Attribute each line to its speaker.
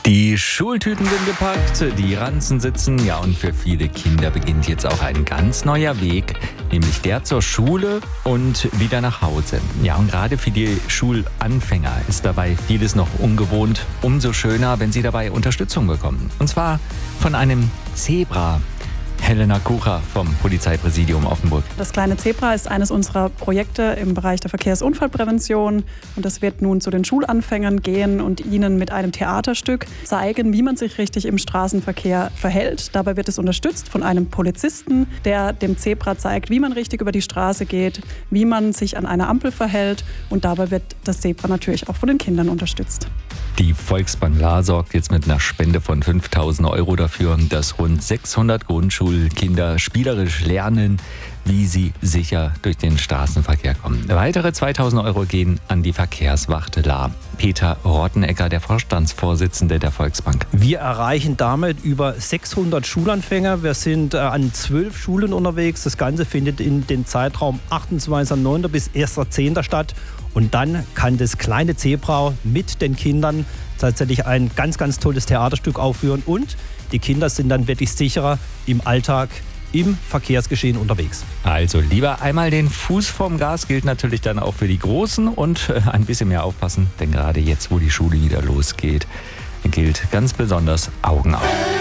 Speaker 1: Die Schultüten sind gepackt, die Ranzen sitzen, ja, und für viele Kinder beginnt jetzt auch ein ganz neuer Weg, nämlich der zur Schule und wieder nach Hause. Ja, und gerade für die Schulanfänger ist dabei vieles noch ungewohnt. Umso schöner, wenn sie dabei Unterstützung bekommen. Und zwar von einem Zebra. Helena Kucher vom Polizeipräsidium Offenburg.
Speaker 2: Das kleine Zebra ist eines unserer Projekte im Bereich der Verkehrsunfallprävention. Und das wird nun zu den Schulanfängern gehen und ihnen mit einem Theaterstück zeigen, wie man sich richtig im Straßenverkehr verhält. Dabei wird es unterstützt von einem Polizisten, der dem Zebra zeigt, wie man richtig über die Straße geht, wie man sich an einer Ampel verhält. Und dabei wird das Zebra natürlich auch von den Kindern unterstützt.
Speaker 1: Die Volksbank La sorgt jetzt mit einer Spende von 5.000 € dafür, dass rund 600 Grundschulkinder spielerisch lernen, wie sie sicher durch den Straßenverkehr kommen. Weitere 2.000 € gehen an die Verkehrswacht La. Peter Rottenecker, der Vorstandsvorsitzende der Volksbank.
Speaker 3: Wir erreichen damit über 600 Schulanfänger. Wir sind an 12 Schulen unterwegs. Das Ganze findet in den Zeitraum 28.09. bis 1.10. statt. Und dann kann das kleine Zebra mit den Kindern tatsächlich ein ganz, ganz tolles Theaterstück aufführen. Und die Kinder sind dann wirklich sicherer im Alltag, im Verkehrsgeschehen unterwegs.
Speaker 1: Also lieber einmal den Fuß vom Gas, gilt natürlich dann auch für die Großen, und ein bisschen mehr aufpassen, denn gerade jetzt, wo die Schule wieder losgeht, gilt ganz besonders Augen auf.